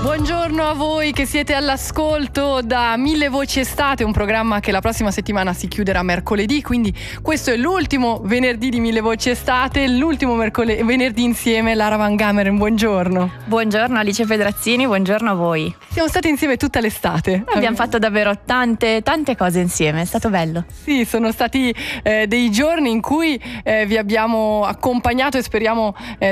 Buongiorno a voi che siete all'ascolto da Mille Voci Estate, un programma che la prossima settimana si chiuderà mercoledì, quindi questo è l'ultimo venerdì di Mille Voci Estate, l'ultimo venerdì insieme. Lara Van Gameren, buongiorno. Buongiorno Alice Pedrazzini, buongiorno a voi. Siamo stati insieme tutta l'estate. Abbiamo fatto davvero tante cose insieme, è stato bello. Sì, sono stati dei giorni in cui vi abbiamo accompagnato e speriamo